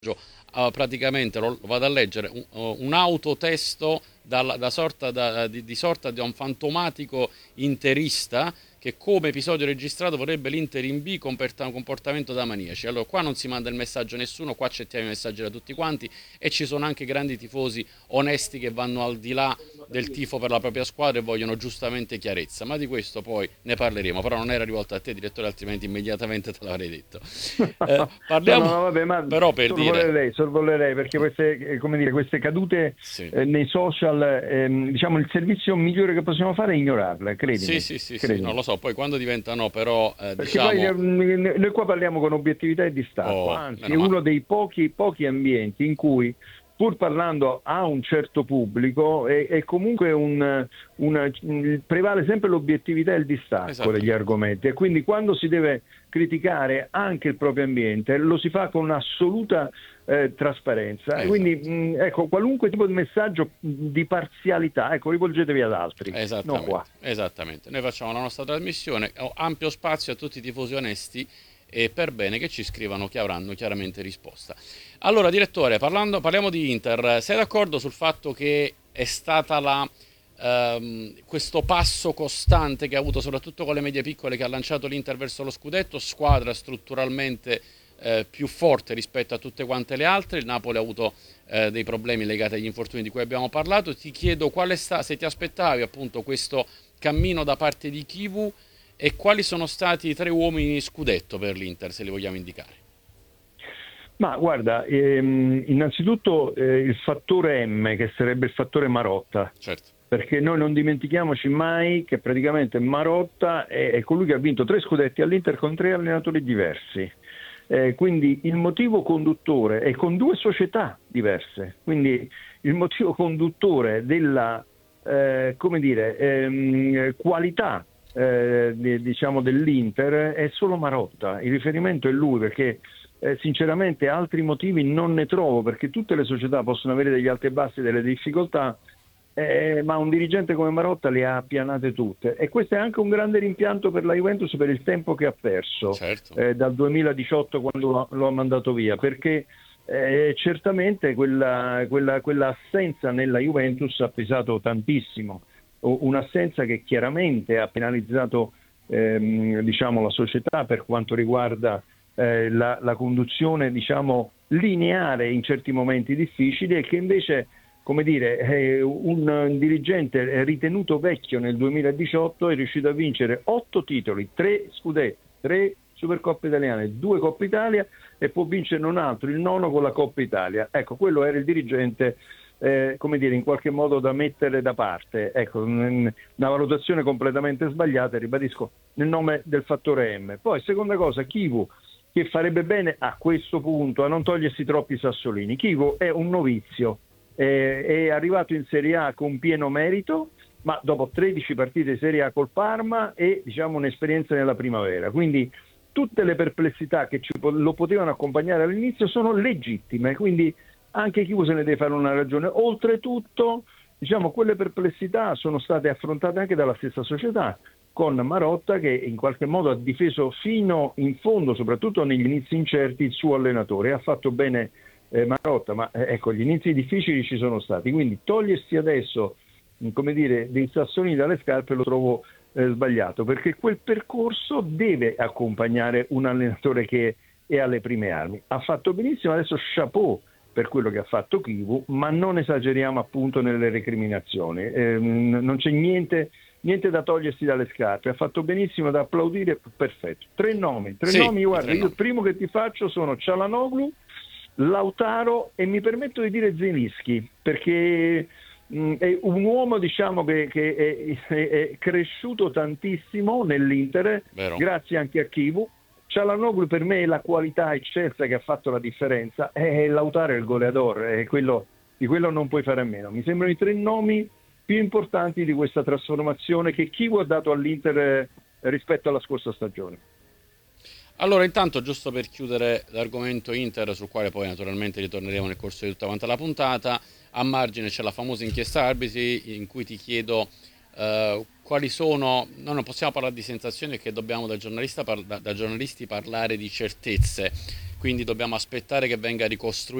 praticamente lo vado a leggere un autotesto di sorta di un fantomatico interista che come episodio registrato vorrebbe l'Inter in B con comportamento da maniaci. Allora qua non si manda il messaggio a nessuno, qua accettiamo i messaggi da tutti quanti e ci sono anche grandi tifosi onesti che vanno al di là del tifo per la propria squadra e vogliono giustamente chiarezza, ma di questo poi ne parleremo, però non era rivolto a te direttore, altrimenti immediatamente te l'avrei detto. No, no, Parliamo no, vabbè, ma però per dire sorvolerei perché queste, come dire, queste cadute sì. nei social, diciamo, il servizio migliore che possiamo fare è ignorarle, Sì, credimi, sì, sì, sì, non credimi. lo so, poi quando diventano però, Perché poi diciamo, noi qua parliamo con obiettività e distacco, oh, anzi è meno male, uno dei pochi ambienti in cui, pur parlando a un certo pubblico, è comunque prevale sempre l'obiettività e il distacco degli esattamente, argomenti e quindi quando si deve criticare anche il proprio ambiente lo si fa con assoluta trasparenza. E quindi esatto. ecco, qualunque tipo di messaggio di parzialità, ecco, rivolgetevi ad altri, non qua. Esattamente, esattamente. Noi facciamo la nostra trasmissione, ho ampio spazio a tutti i tifosi onesti e per bene che ci scrivano che avranno chiaramente risposta. Allora, direttore, parliamo di Inter, sei d'accordo sul fatto che è stata questo passo costante che ha avuto soprattutto con le medie piccole che ha lanciato l'Inter verso lo scudetto, squadra strutturalmente più forte rispetto a tutte quante le altre, il Napoli ha avuto dei problemi legati agli infortuni di cui abbiamo parlato, ti chiedo se ti aspettavi appunto questo cammino da parte di Kivu e quali sono stati i tre uomini scudetto per l'Inter, se li vogliamo indicare. Ma guarda, innanzitutto il fattore M, che sarebbe il fattore Marotta, Certo, perché noi non dimentichiamoci mai che praticamente Marotta è colui che ha vinto 3 scudetti all'Inter con 3 allenatori diversi. Quindi il motivo conduttore è con 2 società diverse, quindi il motivo conduttore della come dire, qualità diciamo dell'Inter è solo Marotta, il riferimento è lui perché sinceramente altri motivi non ne trovo perché tutte le società possono avere degli alti e bassi, delle difficoltà, ma un dirigente come Marotta le ha appianate tutte e questo è anche un grande rimpianto per la Juventus per il tempo che ha perso certo. dal 2018 quando lo ha mandato via, perché certamente quell'assenza nella Juventus ha pesato tantissimo, un'assenza che chiaramente ha penalizzato diciamo, la società per quanto riguarda la conduzione diciamo, lineare in certi momenti difficili e che invece come dire, un dirigente ritenuto vecchio nel 2018 è riuscito a vincere 8 titoli, 3 scudetti, 3 Supercoppe italiane, 2 Coppa Italia e può vincere un altro, il nono con la Coppa Italia. Ecco, quello era il dirigente, come dire, in qualche modo da mettere da parte. Ecco, una valutazione completamente sbagliata, ribadisco, nel nome del fattore M. Poi, seconda cosa, Kivu, che farebbe bene a questo punto a non togliersi troppi sassolini. Kivu è un novizio. È arrivato in Serie A con pieno merito, ma dopo 13 partite di Serie A col Parma e diciamo un'esperienza nella primavera. Quindi tutte le perplessità che lo potevano accompagnare all'inizio sono legittime, quindi anche chi se ne deve fare una ragione. Oltretutto, diciamo, quelle perplessità sono state affrontate anche dalla stessa società, con Marotta che in qualche modo ha difeso fino in fondo, soprattutto negli inizi incerti, il suo allenatore. Ha fatto bene Marotta, ma ecco, gli inizi difficili ci sono stati, quindi togliersi adesso, come dire, dei sassolini dalle scarpe lo trovo sbagliato, perché quel percorso deve accompagnare un allenatore che è alle prime armi. Ha fatto benissimo, adesso chapeau per quello che ha fatto Kivu, ma non esageriamo appunto nelle recriminazioni, non c'è niente da togliersi dalle scarpe, ha fatto benissimo, da applaudire, perfetto. Tre nomi, Sì, i guarda, tre io il nomi. primo che ti faccio sono Cialanoglu, Lautaro e mi permetto di dire Zelinski, perché è un uomo diciamo che è cresciuto tantissimo nell'Inter, Vero? grazie anche a Kivu. Cialanoglu per me è la qualità eccelsa che ha fatto la differenza, e Lautaro è il goleador, di quello non puoi fare a meno. Mi sembrano i tre nomi più importanti di questa trasformazione che Kivu ha dato all'Inter rispetto alla scorsa stagione. Allora, intanto, giusto per chiudere l'argomento Inter, sul quale poi naturalmente ritorneremo nel corso di tutta quanta la puntata, a margine c'è la famosa inchiesta arbitri in cui ti chiedo quali sono, no, non possiamo parlare di sensazioni perché dobbiamo da giornalisti parlare di certezze, quindi dobbiamo aspettare che venga ricostruito